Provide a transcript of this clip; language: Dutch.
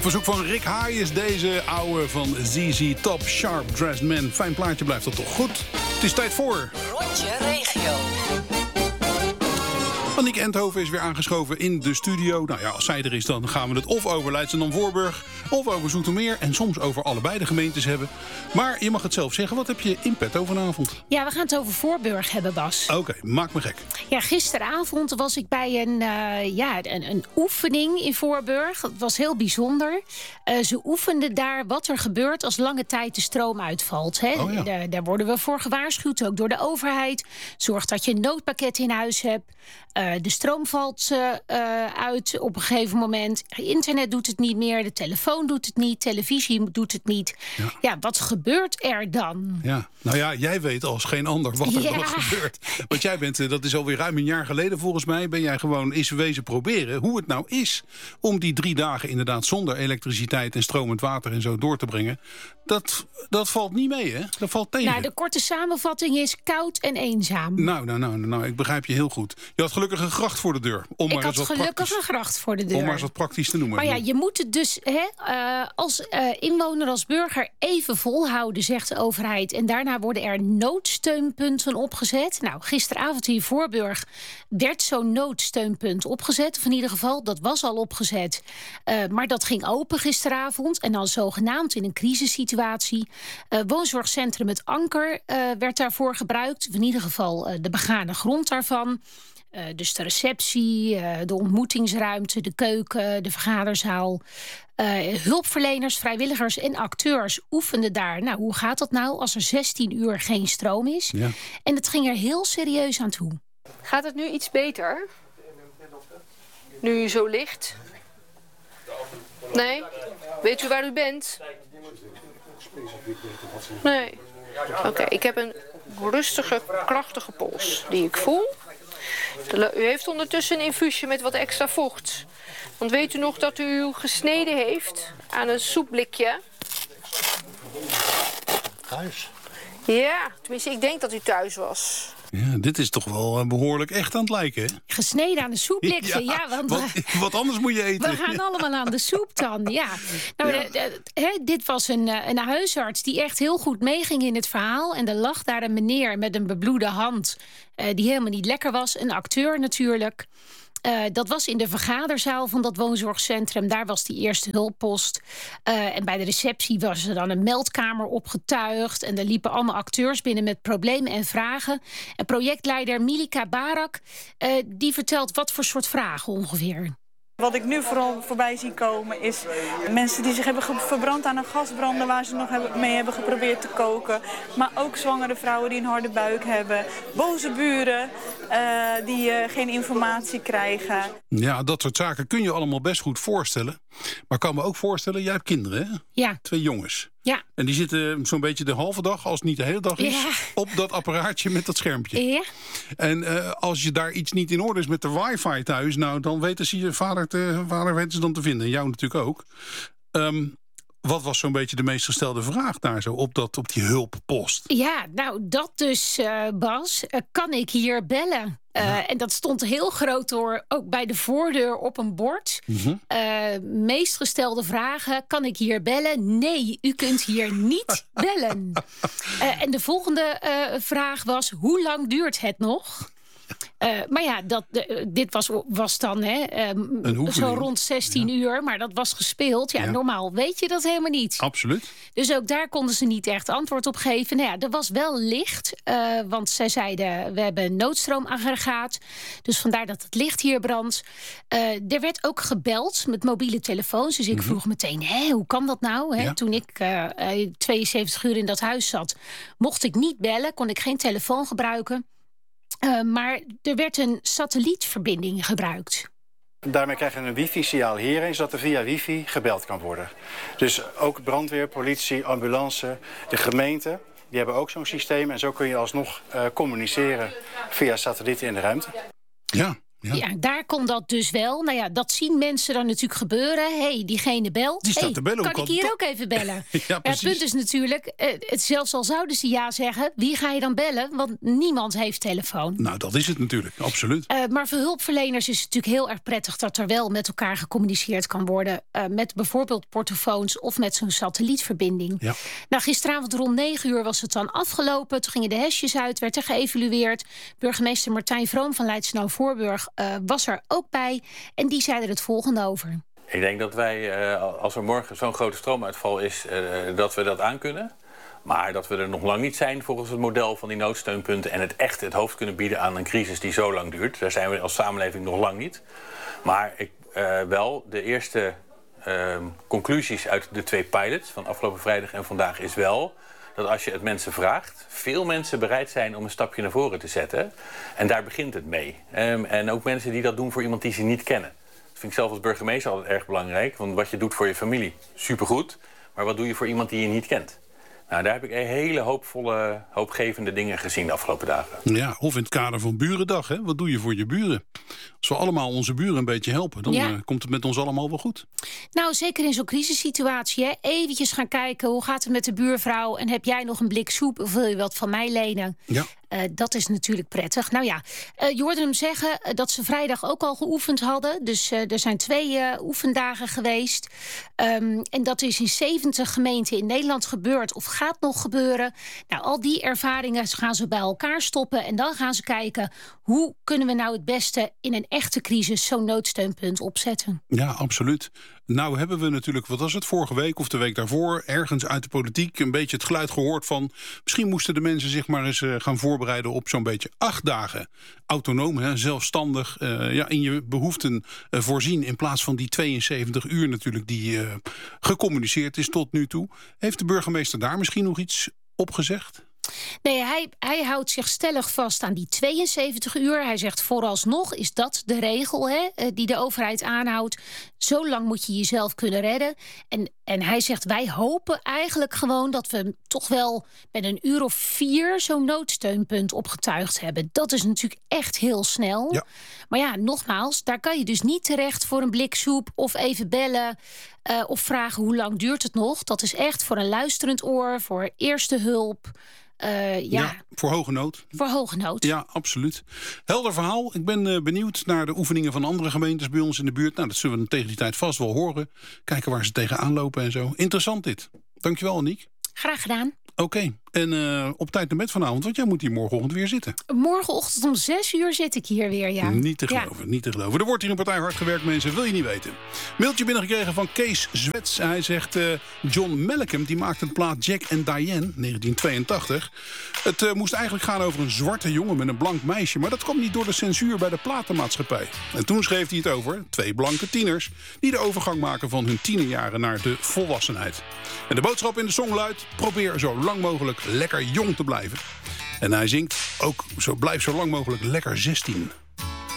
verzoek van Rick Hayes, deze ouwe van ZZ Top, Sharp Dressed Man. Fijn plaatje, blijft dat toch goed? Het is tijd voor... Rondje Regio. Annieke Enthoven is weer aangeschoven in de studio. Nou ja, als zij er is, dan gaan we het of over Leidschendam-Voorburg... of over Zoetermeer en soms over allebei de gemeentes hebben. Maar je mag het zelf zeggen. Wat heb je in petto vanavond? Ja, we gaan het over Voorburg hebben, Bas. Oké, maak me gek. Ja, gisteravond was ik bij een oefening in Voorburg. Dat was heel bijzonder. Ze oefenden daar wat er gebeurt als lange tijd de stroom uitvalt. Hè? Oh ja. Daar worden we voor gewaarschuwd, ook door de overheid. Zorg dat je een noodpakket in huis hebt. De stroom valt uit op een gegeven moment. Internet doet het niet meer, de telefoon doet het niet, televisie doet het niet. Ja, wat gebeurt er dan? Ja, nou ja, jij weet als geen ander wat er dan gebeurt. Want jij bent, dat is alweer ruim een jaar geleden volgens mij... ben jij gewoon eens wezen proberen hoe het nou is... om die 3 dagen inderdaad zonder elektriciteit en stromend water en zo door te brengen. Dat valt niet mee, hè? Dat valt tegen. Nou, de korte samenvatting is koud en eenzaam. Nou, ik begrijp je heel goed. Je had gelukkig een gracht voor de deur. Ik had gelukkig een gracht voor de deur. Om maar eens wat praktisch te noemen. Maar ja, je moet het dus als inwoner, als burger even volhouden, zegt de overheid. En daarna worden er noodsteunpunten opgezet. Nou, gisteravond in Voorburg werd zo'n noodsteunpunt opgezet. Of in ieder geval, dat was al opgezet. Maar dat ging open gisteravond. En dan zogenaamd in een crisissituatie. Woonzorgcentrum Het Anker werd daarvoor gebruikt. Of in ieder geval de begane grond daarvan. Dus de receptie, de ontmoetingsruimte, de keuken, de vergaderzaal. Hulpverleners, vrijwilligers en acteurs oefenden daar. Nou, hoe gaat dat nou als er 16 uur geen stroom is? Ja. En het ging er heel serieus aan toe. Gaat het nu iets beter? Nu u zo ligt? Nee? Weet u waar u bent? Nee. Oké, ik heb een rustige, krachtige pols die ik voel. U heeft ondertussen een infuusje met wat extra vocht. Want weet u nog dat u gesneden heeft aan een soepblikje? Thuis? Ja, tenminste, ik denk dat u thuis was. Ja, dit is toch wel behoorlijk echt aan het lijken, hè? Gesneden aan de soepblikje, ja. Want wat anders moet je eten. We gaan allemaal aan de soep dan, ja. Nou, dit was een huisarts die echt heel goed meeging in het verhaal. En er lag daar een meneer met een bebloede hand die helemaal niet lekker was. Een acteur natuurlijk. Dat was in de vergaderzaal van dat woonzorgcentrum. Daar was die eerste hulppost. En bij de receptie was er dan een meldkamer opgetuigd. En er liepen allemaal acteurs binnen met problemen en vragen. En projectleider Milika Barak, die vertelt wat voor soort vragen ongeveer. Wat ik nu vooral voorbij zie komen is mensen die zich hebben verbrand aan een gasbrander waar ze nog mee hebben geprobeerd te koken. Maar ook zwangere vrouwen die een harde buik hebben. Boze buren die geen informatie krijgen. Ja, dat soort zaken kun je allemaal best goed voorstellen. Maar ik kan me ook voorstellen, jij hebt kinderen, hè? Ja. 2 jongens. Ja. En die zitten zo'n beetje de halve dag, als het niet de hele dag is, op dat apparaatje met dat schermpje. Ja. En als je daar iets niet in orde is met de wifi thuis, nou, dan weten ze je vader weten ze dan te vinden. En jou natuurlijk ook. Wat was zo'n beetje de meest gestelde vraag daar zo op die hulppost? Ja, nou dat dus, Bas. Kan ik hier bellen? En dat stond heel groot door, ook bij de voordeur op een bord. Meest gestelde vragen, kan ik hier bellen? Nee, u kunt hier niet bellen. En de volgende vraag was, hoe lang duurt het nog? Maar ja, dit was dan zo rond 16 uur, maar dat was gespeeld. Ja, normaal weet je dat helemaal niet. Absoluut. Dus ook daar konden ze niet echt antwoord op geven. Nou ja, er was wel licht, want zij zeiden, we hebben een noodstroomaggregaat. Dus vandaar dat het licht hier brandt. Er werd ook gebeld met mobiele telefoons. Dus ik vroeg meteen, hoe kan dat nou? Ja. Toen ik 72 uur in dat huis zat, mocht ik niet bellen, kon ik geen telefoon gebruiken. Maar er werd een satellietverbinding gebruikt. Daarmee krijg je een wifi-signaal hierheen, zodat er via wifi gebeld kan worden. Dus ook brandweer, politie, ambulance, de gemeente, die hebben ook zo'n systeem. En zo kun je alsnog communiceren via satellieten in de ruimte. Ja. Ja, daar kon dat dus wel. Nou ja, dat zien mensen dan natuurlijk gebeuren. Hey, diegene belt. Die staat te bellen. Kan ik hier ook even bellen? Het punt is natuurlijk, zelfs al zouden ze ja zeggen, wie ga je dan bellen? Want niemand heeft telefoon. Nou, dat is het natuurlijk, absoluut. Maar voor hulpverleners is het natuurlijk heel erg prettig dat er wel met elkaar gecommuniceerd kan worden. Met bijvoorbeeld portofoons of met zo'n satellietverbinding. Ja. Nou, gisteravond rond 9 uur was het dan afgelopen. Toen gingen de hesjes uit, werd er geëvalueerd. Burgemeester Martijn Vroom van Leidschendam-Voorburg was er ook bij. En die zei er het volgende over. Ik denk dat wij, als er morgen zo'n grote stroomuitval is, dat we dat aankunnen. Maar dat we er nog lang niet zijn volgens het model van die noodsteunpunten en het hoofd kunnen bieden aan een crisis die zo lang duurt. Daar zijn we als samenleving nog lang niet. Maar wel de eerste conclusies uit de 2 pilots van afgelopen vrijdag en vandaag is wel dat als je het mensen vraagt, veel mensen bereid zijn om een stapje naar voren te zetten. En daar begint het mee. En ook mensen die dat doen voor iemand die ze niet kennen. Dat vind ik zelf als burgemeester altijd erg belangrijk. Want wat je doet voor je familie, supergoed. Maar wat doe je voor iemand die je niet kent? Nou, daar heb ik hele hoopgevende dingen gezien de afgelopen dagen. Ja, of in het kader van Burendag. Hè? Wat doe je voor je buren? Als we allemaal onze buren een beetje helpen, dan komt het met ons allemaal wel goed. Nou, zeker in zo'n crisissituatie. Hè? Eventjes gaan kijken, hoe gaat het met de buurvrouw? En heb jij nog een blik soep of wil je wat van mij lenen? Ja. Dat is natuurlijk prettig. Nou ja, je hoorde hem zeggen dat ze vrijdag ook al geoefend hadden. Dus er zijn 2 oefendagen geweest. En dat is in 70 gemeenten in Nederland gebeurd of gaat nog gebeuren. Nou, al die ervaringen gaan ze bij elkaar stoppen. En dan gaan ze kijken, hoe kunnen we nou het beste in een echte crisis zo'n noodsteunpunt opzetten? Ja, absoluut. Nou hebben we natuurlijk, wat was het, vorige week of de week daarvoor, ergens uit de politiek een beetje het geluid gehoord van, misschien moesten de mensen zich maar eens gaan voorbereiden op zo'n beetje 8 dagen. Autonoom, hè, zelfstandig, in je behoeften voorzien in plaats van die 72 uur natuurlijk die gecommuniceerd is tot nu toe. Heeft de burgemeester daar misschien nog iets op gezegd? Nee, hij houdt zich stellig vast aan die 72 uur. Hij zegt vooralsnog is dat de regel die de overheid aanhoudt. Zo lang moet je jezelf kunnen redden. En hij zegt wij hopen eigenlijk gewoon dat we toch wel met een uur of 4 zo'n noodsteunpunt opgetuigd hebben. Dat is natuurlijk echt heel snel. Ja. Maar ja, nogmaals, daar kan je dus niet terecht voor een blik soep of even bellen. Of vragen hoe lang duurt het nog. Dat is echt voor een luisterend oor, voor eerste hulp. Voor hoge nood. Voor hoge nood. Ja, absoluut. Helder verhaal. Ik ben benieuwd naar de oefeningen van andere gemeentes bij ons in de buurt. Nou, dat zullen we tegen die tijd vast wel horen. Kijken waar ze tegenaan lopen en zo. Interessant dit. Dankjewel, Aniek. Graag gedaan. Oké. En op tijd naar bed vanavond, want jij moet hier morgenochtend weer zitten. Morgenochtend om 6 uur zit ik hier weer, ja. Niet te geloven, niet te geloven. Er wordt hier een partij hard gewerkt, mensen, wil je niet weten. Mailtje binnengekregen van Kees Zwets. Hij zegt, John Malcolm, die maakte een plaat Jack and Diane, 1982. Het moest eigenlijk gaan over een zwarte jongen met een blank meisje, maar dat kwam niet door de censuur bij de platenmaatschappij. En toen schreef hij het over 2 blanke tieners die de overgang maken van hun tienerjaren naar de volwassenheid. En de boodschap in de song luidt, probeer zo lang mogelijk lekker jong te blijven. En hij zingt ook, blijf zo lang mogelijk lekker 16.